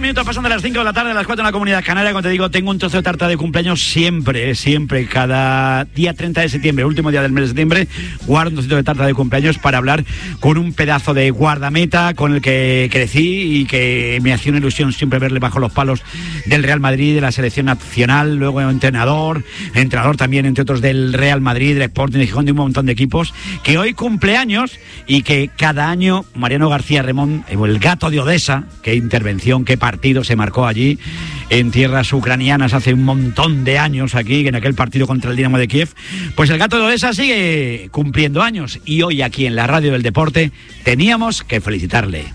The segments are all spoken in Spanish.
minutos pasan de las 5 de la tarde a las 4 en la Comunidad Canaria. Como te digo, tengo un trozo de tarta de cumpleaños siempre, cada día 30 de septiembre, último día del mes de septiembre, guardo un trocito de tarta de cumpleaños para hablar con un pedazo de guardameta con el que crecí y que me hacía una ilusión siempre verle bajo los palos del Real Madrid, de la selección nacional, luego entrenador también, entre otros, del Real Madrid, del Sporting de Gijón, de un montón de equipos, que hoy cumpleaños y que cada año Mariano García Remón, el gato de Odesa, qué intervención, qué partido se marcó allí en tierras ucranianas hace un montón de años aquí, en aquel partido contra el Dinamo de Kiev, pues el gato de Odesa sigue cumpliendo años y hoy aquí en la Radio del Deporte teníamos que felicitarle.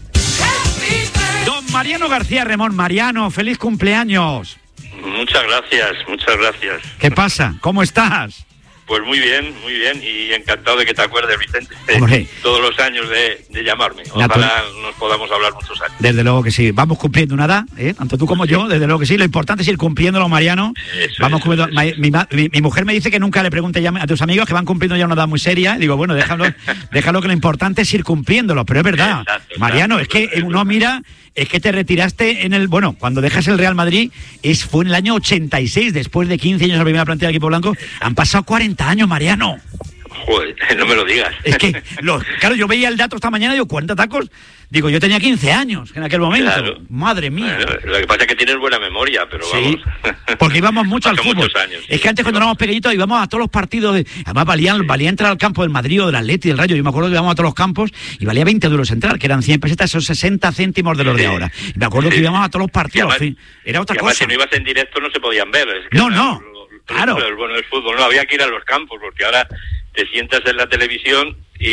Don Mariano García Remón. Mariano, feliz cumpleaños. Muchas gracias. ¿Qué pasa? ¿Cómo estás? Pues muy bien, y encantado de que te acuerdes, Vicente, todos los años de llamarme. Ojalá nos podamos hablar muchos años. Desde luego que sí, vamos cumpliendo una edad, tanto tú como yo, desde luego que sí, lo importante es ir cumpliéndolo, Mariano. Vamos cumpliendo. Mi mujer me dice que nunca le pregunte ya a tus amigos que van cumpliendo ya una edad muy seria, y digo, bueno, déjalo que lo importante es ir cumpliéndolo, pero es verdad, exacto, Mariano, es que uno mira... Es que te retiraste cuando dejas el Real Madrid, fue en el año 86, después de 15 años en la primera plantilla del equipo blanco. Han pasado 40 años, Mariano. Joder, no me lo digas. Es que, claro, yo veía el dato esta mañana y digo, 40 tacos. Digo, yo tenía 15 años en aquel momento. Claro. Madre mía. Bueno, lo que pasa es que tienes buena memoria, pero sí, vamos. Porque íbamos mucho al fútbol. Años, es que antes, cuando éramos pequeñitos, íbamos a todos los partidos. Además, valía entrar al campo del Madrid o del Atleti, del Rayo. Yo me acuerdo que íbamos a todos los campos y valía 20 euros entrar, que eran 100 pesetas, esos 60 céntimos de los de ahora. Y me acuerdo que íbamos a todos los partidos. Además, era otra cosa. Si no ibas en directo no se podían ver. Es que claro. Pero bueno, el fútbol no había que ir a los campos, porque ahora te sientas en la televisión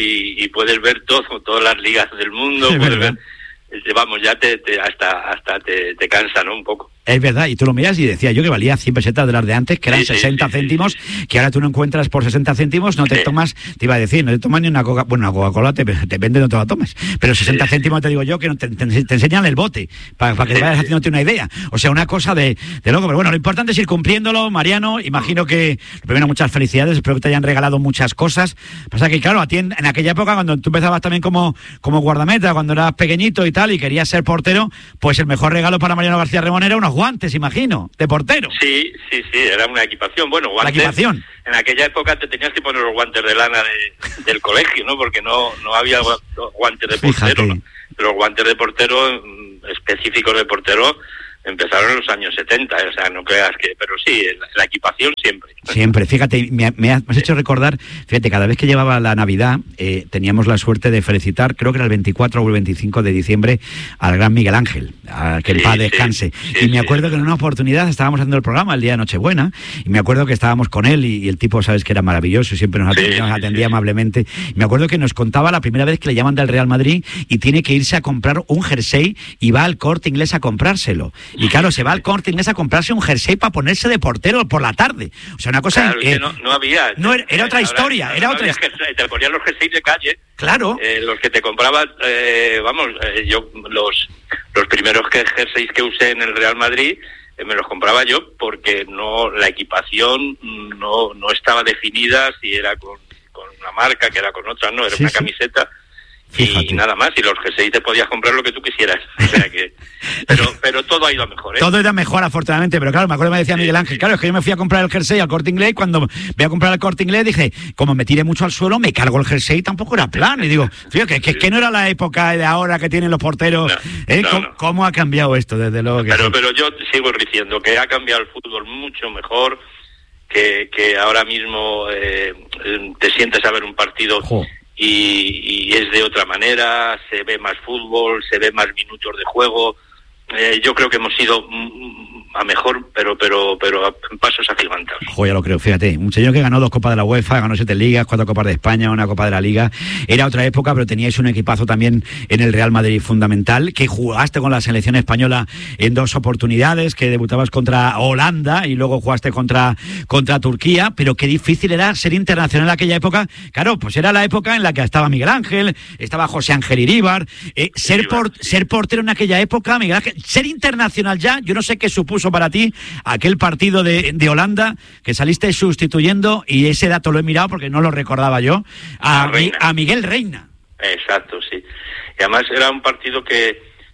y puedes ver todas las ligas del mundo, puedes ver, vamos, ya hasta te cansa, ¿no? Un poco. Es verdad, y tú lo miras y decía yo que valía 100 pesetas de las de antes, que eran 60 céntimos, que ahora tú no encuentras por 60 céntimos, no te tomas, te iba a decir, no te tomas ni una una Coca-Cola, depende de no te la tomes, pero 60 céntimos te digo yo que te enseñan el bote, para que te vayas haciéndote una idea. O sea, una cosa de loco, pero bueno, lo importante es ir cumpliéndolo, Mariano. Imagino que, primero, muchas felicidades, espero que te hayan regalado muchas cosas. Pasa que, claro, a ti en aquella época, cuando tú empezabas también como guardameta, cuando eras pequeñito y tal, y querías ser portero, pues el mejor regalo para Mariano García Remón era unos guantes, imagino, de portero. Sí, era una equipación. Bueno, guantes. La equipación. En aquella época te tenías que poner los guantes de lana del colegio, ¿no? Porque no había guantes de portero, ¿no? Los guantes de portero, específicos de portero, empezaron en los años 70, o sea, no creas que... Pero sí, la equipación siempre. Siempre, fíjate, me has hecho recordar, fíjate, cada vez que llevaba la Navidad, teníamos la suerte de felicitar, creo que era el 24 o el 25 de diciembre, al gran Miguel Ángel, que en paz descanse. Y me acuerdo que en una oportunidad estábamos haciendo el programa el día de Nochebuena, y me acuerdo que estábamos con él, y el tipo, sabes que era maravilloso, siempre nos atendía amablemente. Y me acuerdo que nos contaba la primera vez que le llaman del Real Madrid y tiene que irse a comprar un jersey y va al Corte Inglés a comprárselo. Y claro, se va al Corte Inglés a comprarse un jersey para ponerse de portero por la tarde. O sea, una cosa... Claro, que no había... No, era otra historia, era otra historia. Te ponían los jerseys de calle. Claro. Los que te comprabas, yo los primeros jerseys que usé en el Real Madrid, me los compraba yo porque la equipación no estaba definida, si era con una marca, que era con otra, no, era una camiseta. Fíjate. Y nada más, y los jerseys te podías comprar lo que tú quisieras. O sea que, pero todo ha ido a mejor, ¿eh? Todo era mejor, afortunadamente, pero claro, me acuerdo que me decía Miguel Ángel, claro, es que yo me fui a comprar el jersey al Corte Inglés, y cuando voy a comprar el Corte Inglés dije, como me tiré mucho al suelo, me cargo el jersey, tampoco era plan. Y digo, fíjate, que no era la época de ahora que tienen los porteros. ¿Cómo ha cambiado esto? Desde luego que pero yo sigo diciendo que ha cambiado el fútbol mucho mejor, que ahora mismo te sientes a ver un partido... Y es de otra manera, se ve más fútbol, se ve más minutos de juego. Yo creo que hemos ido a mejor, pero a pasos agigantados. Ya lo creo, fíjate, un señor que ganó 2 Copas de la UEFA, ganó 7 Ligas, 4 Copas de España, 1 Copa de la Liga. Era otra época, pero teníais un equipazo también en el Real Madrid fundamental, que jugaste con la selección española en 2 oportunidades, que debutabas contra Holanda y luego jugaste contra Turquía, pero qué difícil era ser internacional en aquella época. Claro, pues era la época en la que estaba Miguel Ángel, estaba José Ángel Iríbar. Ser portero en aquella época, Miguel Ángel, ser internacional ya, yo no sé qué supuso para ti aquel partido de Holanda que saliste sustituyendo, y ese dato lo he mirado porque no lo recordaba yo, a Miguel Reina. Exacto, sí. Y además era un partido que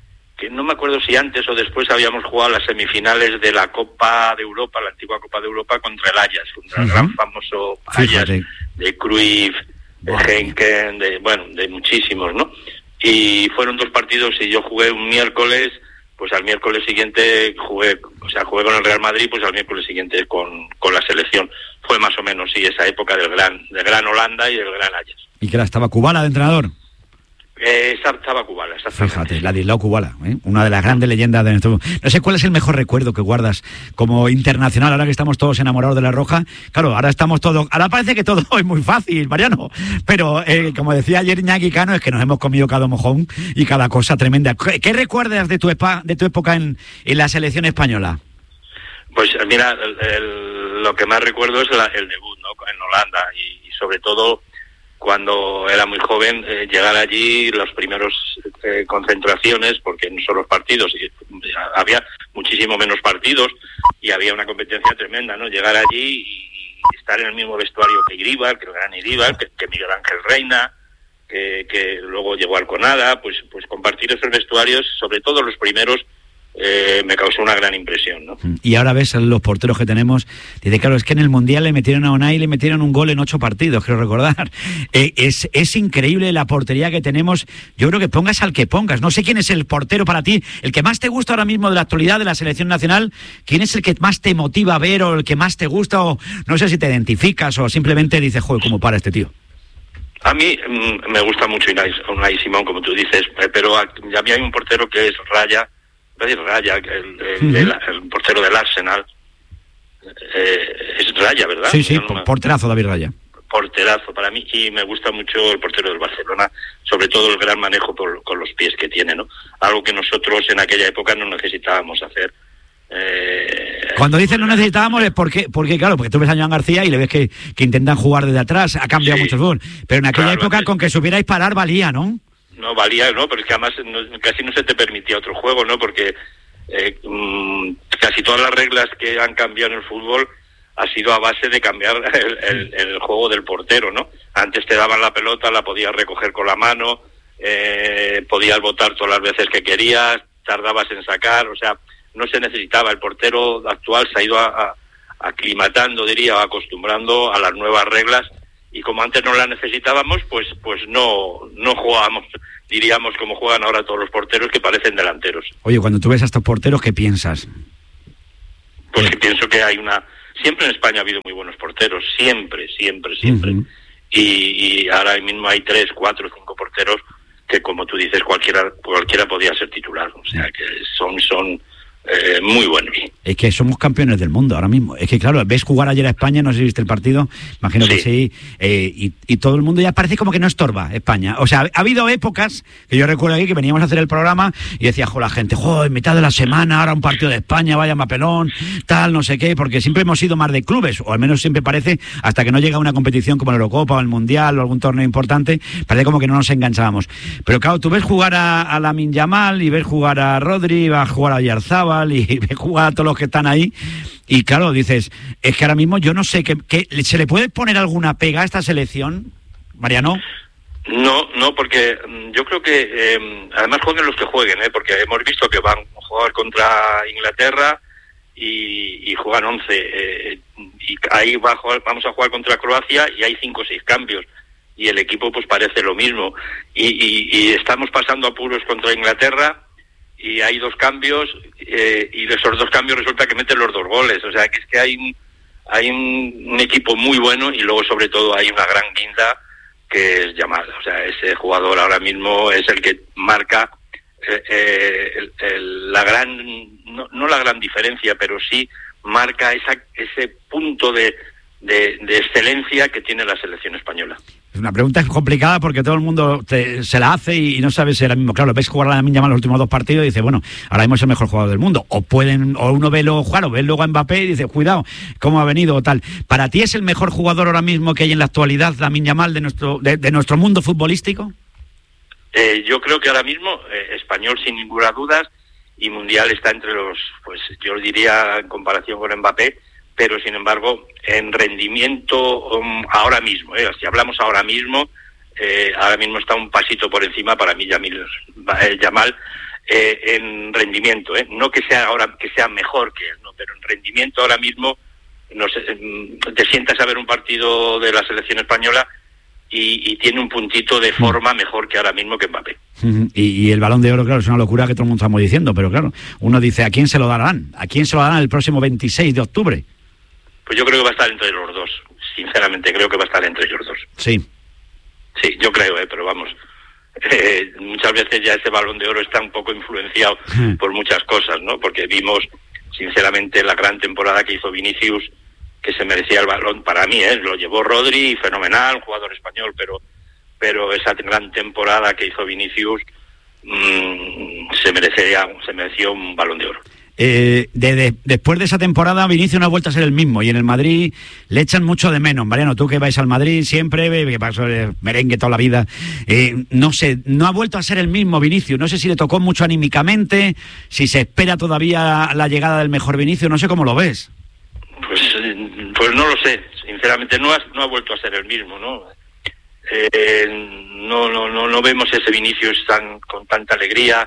que no me acuerdo si antes o después habíamos jugado las semifinales de la Copa de Europa, la antigua Copa de Europa, contra el Ajax, contra el gran famoso Ajax de Cruyff, de Henken, de muchísimos, ¿no? Y fueron 2 partidos y yo jugué un miércoles, pues al miércoles siguiente jugué con el Real Madrid, pues al miércoles siguiente con la selección. Fue más o menos, sí, esa época del gran Holanda y del gran Ajax. ¿Y que estaba Kubala de entrenador? Estaba Kubala, exactamente. Fíjate, Ladislao Kubala, una de las grandes leyendas de nuestro... No sé cuál es el mejor recuerdo que guardas como internacional, ahora que estamos todos enamorados de la Roja. Claro, ahora parece que todo es muy fácil, Mariano, pero como decía ayer Iñaki Cano, es que nos hemos comido cada mojón y cada cosa tremenda. ¿Qué recuerdas de tu época en la selección española? Pues mira, lo que más recuerdo es el debut, ¿no?, en Holanda, y sobre todo cuando era muy joven, llegar allí, los primeros concentraciones, porque no son los partidos, había muchísimo menos partidos y había una competencia tremenda, ¿no? Llegar allí y estar en el mismo vestuario que Iríbar, que el gran Iríbar, que Miguel Ángel Reina, que luego llegó al Conada, pues compartir esos vestuarios, sobre todo los primeros, me causó una gran impresión, ¿no? Y ahora ves a los porteros que tenemos, dice, claro, es que en el Mundial le metieron a Unai, le metieron un gol en 8 partidos, creo recordar. Es increíble la portería que tenemos. Yo creo que pongas al que pongas. No sé quién es el portero para ti, el que más te gusta ahora mismo de la actualidad de la selección nacional. ¿Quién es el que más te motiva a ver o el que más te gusta? O no sé si te identificas o simplemente dices, joder, ¿cómo para este tío? A mí me gusta mucho Unai Simón, como tú dices, pero a mí hay un portero que es Raya, el portero del Arsenal, es Raya, ¿verdad? Sí, porterazo David Raya. Porterazo para mí, y me gusta mucho el portero del Barcelona, sobre todo el gran manejo con los pies que tiene, ¿no? Algo que nosotros en aquella época no necesitábamos hacer. Cuando dicen no necesitábamos es porque claro, porque tú ves a Joan García y le ves que intentan jugar desde atrás, ha cambiado mucho el fútbol, pero en aquella época con que supierais parar valía, ¿no? No valía, ¿no? Pero es que además casi no se te permitía otro juego, ¿no? Porque casi todas las reglas que han cambiado en el fútbol ha sido a base de cambiar el juego del portero, ¿no? Antes te daban la pelota, la podías recoger con la mano, podías botar todas las veces que querías, tardabas en sacar, o sea, no se necesitaba. El portero actual se ha ido aclimatando, diría, acostumbrando a las nuevas reglas, y como antes no las necesitábamos, pues no jugábamos, diríamos, como juegan ahora todos los porteros, que parecen delanteros. Oye, cuando tú ves a estos porteros, ¿qué piensas? Pues que pienso que siempre en España ha habido muy buenos porteros, siempre. Uh-huh. Y ahora mismo hay 3, 4, 5 porteros que, como tú dices, cualquiera podía ser titular. O sea, que son muy buenos. Es que somos campeones del mundo ahora mismo. Es que claro, ves jugar ayer a España, no sé si viste el partido, imagino que sí, y todo el mundo ya parece como que no estorba España. O sea, ha habido épocas que yo recuerdo aquí que veníamos a hacer el programa y decía, la gente, en mitad de la semana, ahora un partido de España, vaya papelón, tal, no sé qué, porque siempre hemos sido más de clubes, o al menos siempre parece, hasta que no llega una competición como la Eurocopa o el Mundial o algún torneo importante, parece como que no nos enganchábamos. Pero claro, tú ves jugar a Lamine Yamal y ves jugar a Rodri, vas a jugar a Oyarzabal y ves jugar a todos los que están ahí, y claro, dices, es que ahora mismo yo no sé, ¿se le puede poner alguna pega a esta selección, Mariano? No, porque yo creo que además jueguen los que jueguen, porque hemos visto que van a jugar contra Inglaterra y juegan 11, y ahí vamos a jugar contra Croacia y hay 5 o 6 cambios, y el equipo pues parece lo mismo, y estamos pasando apuros contra Inglaterra y hay 2 cambios, y de esos 2 cambios resulta que meten los 2 goles. O sea, que es que hay un equipo muy bueno, y luego sobre todo hay una gran guinda que es Yamal. O sea, ese jugador ahora mismo es el que marca la gran, no la gran diferencia, pero sí marca ese punto de excelencia que tiene la selección española. Es una pregunta complicada porque todo el mundo se la hace y no sabe si ahora mismo, claro, ves jugar a Lamine Yamal los últimos 2 partidos y dice, bueno, ahora mismo es el mejor jugador del mundo, o uno ve luego jugar, o ve luego a Mbappé y dice, cuidado, cómo ha venido o tal. ¿Para ti es el mejor jugador ahora mismo que hay en la actualidad, Lamine Yamal, de nuestro mundo futbolístico? Yo creo que ahora mismo español sin ninguna duda, y mundial está entre los, pues yo diría en comparación con Mbappé, pero sin embargo en rendimiento ahora mismo, si hablamos ahora mismo está un pasito por encima para mí Yamal, en rendimiento, no que sea ahora que sea mejor que él, no, pero en rendimiento ahora mismo no sé, te sientas a ver un partido de la selección española y tiene un puntito de forma mejor que ahora mismo que Mbappé. Y el Balón de Oro, claro, es una locura que todo el mundo estamos diciendo, pero claro, uno dice, ¿a quién se lo darán? ¿A quién se lo darán el próximo 26 de octubre? Pues yo creo que va a estar entre los dos, sinceramente creo que va a estar entre ellos dos. Sí. Sí, yo creo, pero vamos, muchas veces ya ese Balón de Oro está un poco influenciado por muchas cosas, ¿no? Porque vimos, sinceramente, la gran temporada que hizo Vinicius, que se merecía el balón, para mí, lo llevó Rodri, fenomenal, jugador español, pero esa gran temporada que hizo Vinicius se mereció un Balón de Oro. Después de esa temporada, Vinicius no ha vuelto a ser el mismo, y en el Madrid le echan mucho de menos. Mariano, tú que vais al Madrid siempre, que pasó el merengue toda la vida, no sé, no ha vuelto a ser el mismo Vinicius. No sé si le tocó mucho anímicamente, si se espera todavía la llegada del mejor Vinicius, no sé cómo lo ves. Pues no lo sé, sinceramente no ha vuelto a ser el mismo, ¿no? No vemos ese Vinicius con tanta alegría.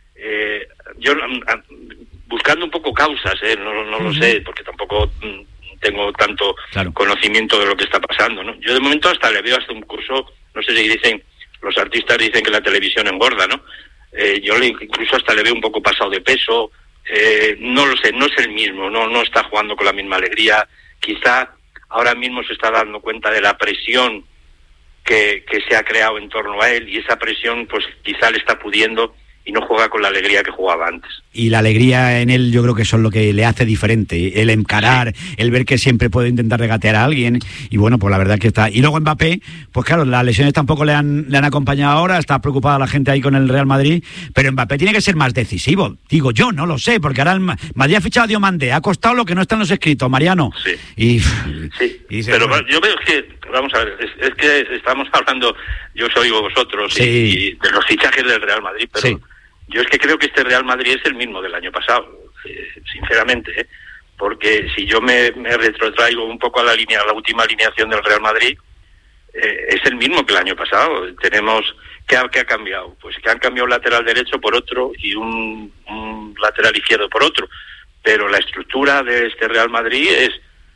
Yo buscando un poco causas, no lo sé, porque tampoco tengo tanto conocimiento de lo que está pasando, ¿no? Yo de momento hasta le veo hasta un curso, no sé si dicen, los artistas dicen que la televisión engorda, ¿no? Yo incluso hasta le veo un poco pasado de peso. No lo sé, no es el mismo, no está jugando con la misma alegría. Quizá ahora mismo se está dando cuenta de la presión que se ha creado en torno a él, y esa presión pues quizá le está pudiendo y no juega con la alegría que jugaba antes. Y la alegría en él yo creo que eso es lo que le hace diferente, el encarar, el ver que siempre puede intentar regatear a alguien, y bueno, pues la verdad que está. Y luego Mbappé, pues claro, las lesiones tampoco le han acompañado ahora, está preocupada la gente ahí con el Real Madrid, pero Mbappé tiene que ser más decisivo, digo yo, no lo sé, porque ahora el Madrid ha fichado a Diomandé, ha costado lo que no está en los escritos, Mariano. Sí. Pero bueno, yo veo que, vamos a ver, es que estamos hablando, yo soy vosotros, y de los fichajes del Real Madrid, pero yo es que creo que este Real Madrid es el mismo del año pasado, sinceramente, porque si yo me retrotraigo un poco a la última alineación del Real Madrid, es el mismo que el año pasado. Tenemos, ¿qué ha cambiado? Pues que han cambiado un lateral derecho por otro y un lateral izquierdo por otro, pero la estructura de este Real Madrid es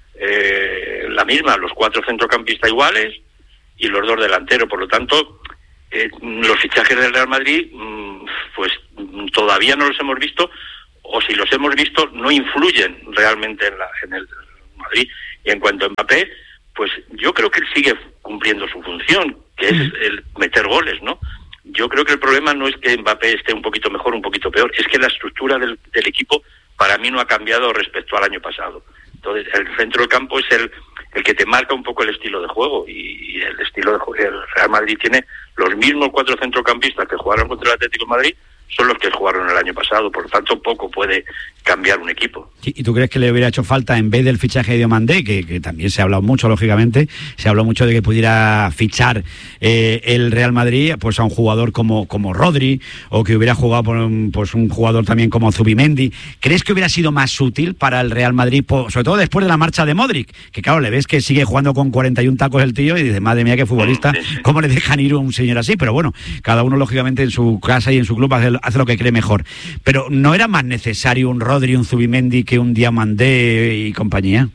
la misma, los 4 centrocampistas iguales y los 2 delanteros, por lo tanto los fichajes del Real Madrid pues todavía no los hemos visto, o si los hemos visto no influyen realmente en el Madrid. Y en cuanto a Mbappé, pues yo creo que él sigue cumpliendo su función, que es el meter goles, ¿no? Yo creo que el problema no es que Mbappé esté un poquito mejor, un poquito peor, es que la estructura del equipo para mí no ha cambiado respecto al año pasado. Entonces el centro del campo es el que te marca un poco el estilo de juego, y el estilo de juego, el Real Madrid tiene los mismos 4 centrocampistas que jugaron contra el Atlético de Madrid, son los que jugaron el año pasado, por lo tanto poco puede cambiar un equipo. ¿Y tú crees que le hubiera hecho falta, en vez del fichaje de Diomandé, que también se ha hablado mucho, lógicamente, se habló mucho de que pudiera fichar el Real Madrid pues a un jugador como Rodri, o que hubiera jugado por un jugador también como Zubimendi? ¿Crees que hubiera sido más útil para el Real Madrid, sobre todo después de la marcha de Modric? Que claro, le ves que sigue jugando con 41 tacos el tío y dices, madre mía, qué futbolista, ¿cómo le dejan ir a un señor así? Pero bueno, cada uno lógicamente en su casa y en su club hace lo que cree mejor. Pero ¿no era más necesario un Rodri, un Zubimendi que un Diomandé y compañía?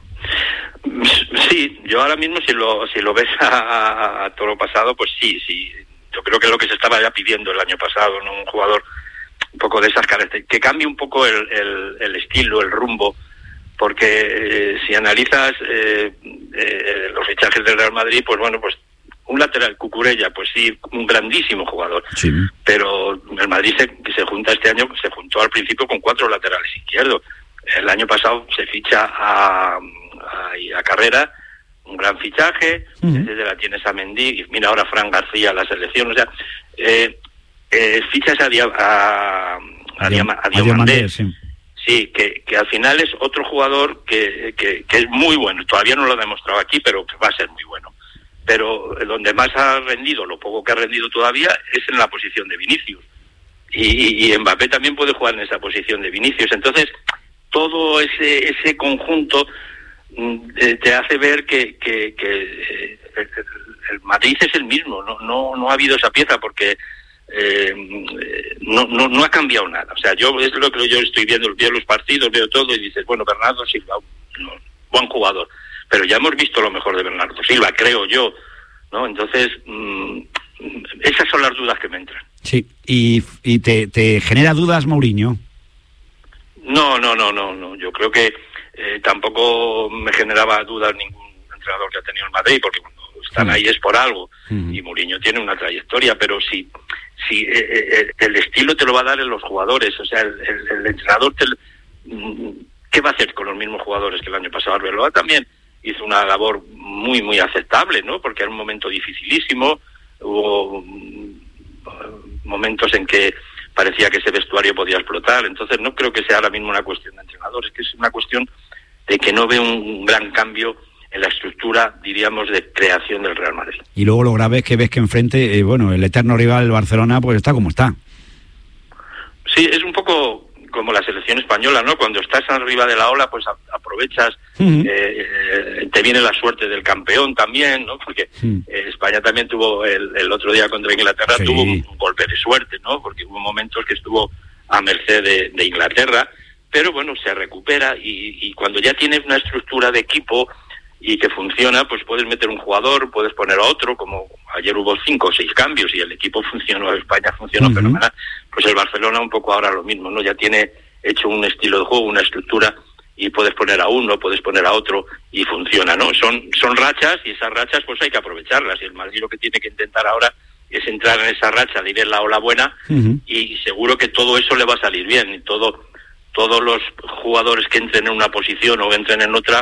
Sí, yo ahora mismo si lo ves a todo lo pasado, pues sí. Yo creo que es lo que se estaba ya pidiendo el año pasado, ¿no? Un jugador un poco de esas características, que cambie un poco el estilo, el rumbo, porque si analizas los fichajes del Real Madrid, pues bueno, pues un lateral, Cucurella, pues sí, un grandísimo jugador, pero el Madrid se junta este año, se juntó al principio con 4 laterales izquierdos. El año pasado se ficha a Carrera, un gran fichaje, desde la tienes a Mendy, y mira ahora Fran García, la selección, o sea, fichas a Diomandé, sí, que al final es otro jugador que es muy bueno, todavía no lo ha demostrado aquí, pero que va a ser muy bueno. Pero donde más ha rendido, lo poco que ha rendido todavía, es en la posición de Vinicius. Y Mbappé también puede jugar en esa posición de Vinicius. Entonces, todo ese conjunto te hace ver que el Madrid es el mismo. No ha habido esa pieza, porque no ha cambiado nada. O sea, es lo que yo estoy viendo, veo los partidos, veo todo y dices, bueno, Bernardo Silva, buen jugador, pero ya hemos visto lo mejor de Bernardo Silva, creo yo, ¿no? Entonces, esas son las dudas que me entran. Sí, y te genera dudas Mourinho. No, yo creo que tampoco me generaba dudas ningún entrenador que ha tenido el Madrid, porque cuando están ahí es por algo, y Mourinho tiene una trayectoria, pero si el estilo te lo va a dar en los jugadores, o sea, el entrenador ¿qué va a hacer con los mismos jugadores que el año pasado? Arbeloa también hizo una labor muy, muy aceptable, ¿no? Porque era un momento dificilísimo, hubo momentos en que parecía que ese vestuario podía explotar, entonces no creo que sea ahora mismo una cuestión de entrenadores, que es una cuestión de que no veo un gran cambio en la estructura, diríamos, de creación del Real Madrid. Y luego lo grave es que ves que enfrente, el eterno rival, el Barcelona, pues está como está. Sí, es un poco como la selección española, ¿no? Cuando estás arriba de la ola, pues aprovechas, te viene la suerte del campeón también, ¿no? Porque España también tuvo, el otro día contra Inglaterra, tuvo un golpe de suerte, ¿no? Porque hubo momentos que estuvo a merced de Inglaterra, pero bueno, se recupera y cuando ya tienes una estructura de equipo y que funciona, pues puedes meter un jugador, puedes poner a otro, como ayer hubo 5 o 6 cambios y el equipo funcionó, España funcionó fenomenal, pues el Barcelona un poco ahora lo mismo, ¿no? Ya tiene hecho un estilo de juego, una estructura, y puedes poner a uno, puedes poner a otro y funciona, ¿no? Son rachas y esas rachas pues hay que aprovecharlas, y el Madrid lo que tiene que intentar ahora es entrar en esa racha de ir en la ola buena, y seguro que todo eso le va a salir bien, y todos los jugadores que entren en una posición o entren en otra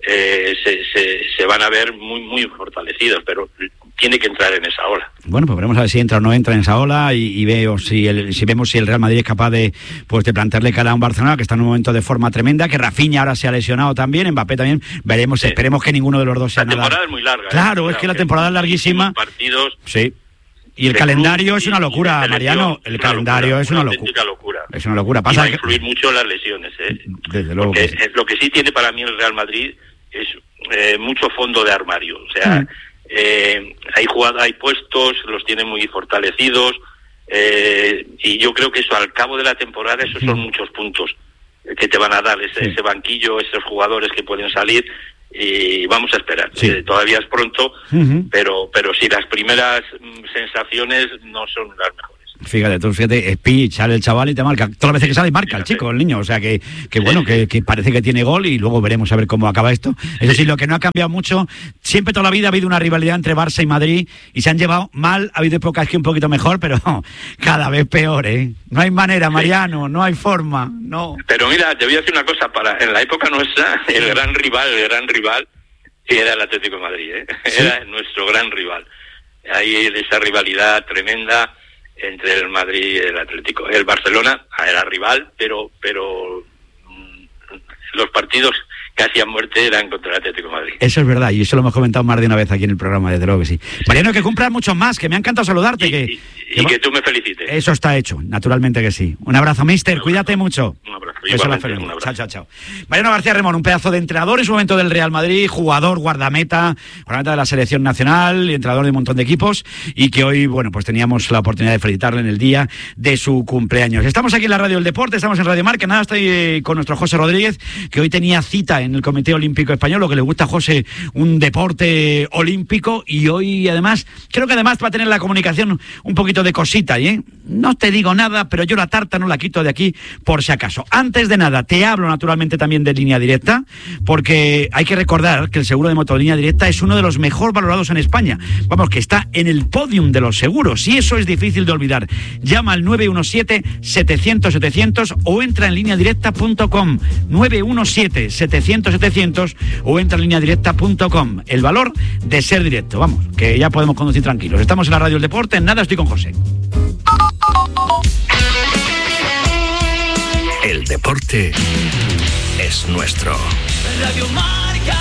se van a ver muy, muy fortalecidos, pero tiene que entrar en esa ola. Bueno, pues veremos a ver si entra o no entra en esa ola y vemos si el Real Madrid es capaz de plantearle cara a un Barcelona que está en un momento de forma tremenda, que Rafinha ahora se ha lesionado también, Mbappé también, veremos, esperemos que ninguno de los dos sea nada. La temporada es muy larga. Claro, es que la temporada es larguísima. Partidos. Sí. Y el calendario es una locura, Mariano. El calendario es una locura. Es una locura. Pasa y va a influir mucho en las lesiones, Desde luego. Porque lo que sí tiene para mí el Real Madrid es mucho fondo de armario. O sea, hay puestos, los tiene muy fortalecidos, y yo creo que eso al cabo de la temporada, esos son muchos puntos que te van a dar ese banquillo, esos jugadores que pueden salir, y vamos a esperar. Todavía es pronto, pero sí, las primeras sensaciones no son las mejores. Fíjate, Speech, sale el chaval y te marca. Todas las veces que sale, marca el chico, el niño. O sea, que bueno, que parece que tiene gol, y luego veremos a ver cómo acaba esto. Eso sí, lo que no ha cambiado mucho, siempre toda la vida ha habido una rivalidad entre Barça y Madrid, y se han llevado mal. Ha habido épocas que un poquito mejor, pero cada vez peor, ¿eh? No hay manera, Mariano, no hay forma, no. Pero mira, te voy a decir una cosa, en la época nuestra, el gran rival, sí, era el Atlético de Madrid, ¿eh? Era nuestro gran rival. Ahí esa rivalidad tremenda entre el Madrid y el Atlético. El Barcelona era rival, pero los partidos casi a muerte eran contra el Atlético de Madrid. Eso es verdad, y eso lo hemos comentado más de una vez aquí en el programa, desde luego que sí. Mariano, que cumplas muchos más, que me ha encantado saludarte. Y que tú me felicites. Eso está hecho, naturalmente que sí. Un abrazo, mister, cuídate mucho. Un abrazo. Un abrazo. Chao. Mariano García Remón, un pedazo de entrenador en su momento del Real Madrid, jugador, guardameta de la selección nacional y entrenador de un montón de equipos, y que hoy, pues teníamos la oportunidad de felicitarle en el día de su cumpleaños. Estamos aquí en la Radio del Deporte, estamos en Radio Marca. Estoy con nuestro José Rodríguez, que hoy tenía cita en el Comité Olímpico Español, lo que le gusta a José, un deporte olímpico, y hoy además, creo que además va a tener la comunicación un poquito de cosita, no te digo nada, pero yo la tarta no la quito de aquí por si acaso. Antes de nada, te hablo naturalmente también de Línea Directa, porque hay que recordar que el seguro de moto Línea Directa es uno de los mejor valorados en España. Vamos, que está en el podium de los seguros, y eso es difícil de olvidar. Llama al 917-700-700 o entra en lineadirecta.com. 917-700-700 o entra en lineadirecta.com. El valor de ser directo. Vamos, que ya podemos conducir tranquilos. Estamos en la Radio del Deporte, en nada estoy con José. El deporte es nuestro. Radio Marca.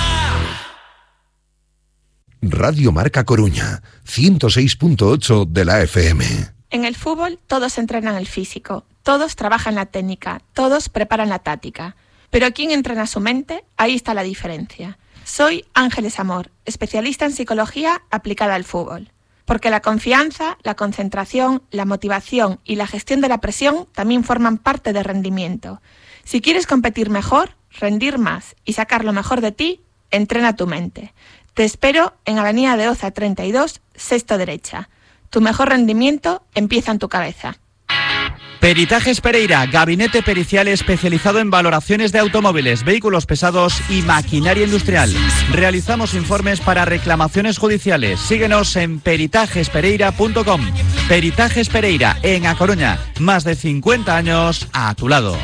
Radio Marca Coruña, 106.8 de la FM. En el fútbol todos entrenan el físico, todos trabajan la técnica, todos preparan la táctica. Pero ¿quién entrena su mente? Ahí está la diferencia. Soy Ángeles Amor, especialista en psicología aplicada al fútbol. Porque la confianza, la concentración, la motivación y la gestión de la presión también forman parte del rendimiento. Si quieres competir mejor, rendir más y sacar lo mejor de ti, entrena tu mente. Te espero en Avenida de Oza 32, sexto derecha. Tu mejor rendimiento empieza en tu cabeza. Peritajes Pereira, gabinete pericial especializado en valoraciones de automóviles, vehículos pesados y maquinaria industrial. Realizamos informes para reclamaciones judiciales. Síguenos en peritajespereira.com. Peritajes Pereira, en A Coruña. Más de 50 años a tu lado.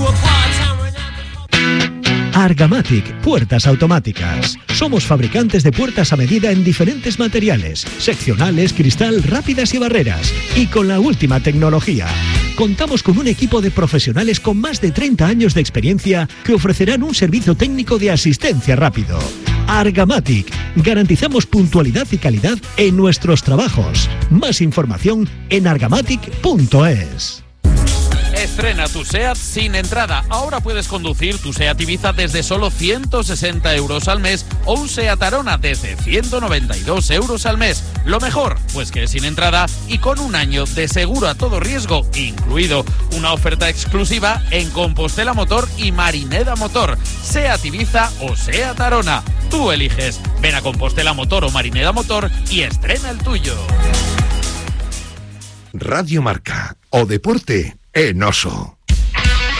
Argamatic, puertas automáticas. Somos fabricantes de puertas a medida en diferentes materiales, seccionales, cristal, rápidas y barreras. Y con la última tecnología. Contamos con un equipo de profesionales con más de 30 años de experiencia que ofrecerán un servicio técnico de asistencia rápido. Argamatic. Garantizamos puntualidad y calidad en nuestros trabajos. Más información en argamatic.es. Estrena tu SEAT sin entrada. Ahora puedes conducir tu SEAT Ibiza desde solo 160 euros al mes o un SEAT Arona desde 192 euros al mes. Lo mejor, pues que es sin entrada y con un año de seguro a todo riesgo incluido. Una oferta exclusiva en Compostela Motor y Marineda Motor. SEAT Ibiza o SEAT Arona. Tú eliges. Ven a Compostela Motor o Marineda Motor y estrena el tuyo. Radio Marca, o deporte en Oso.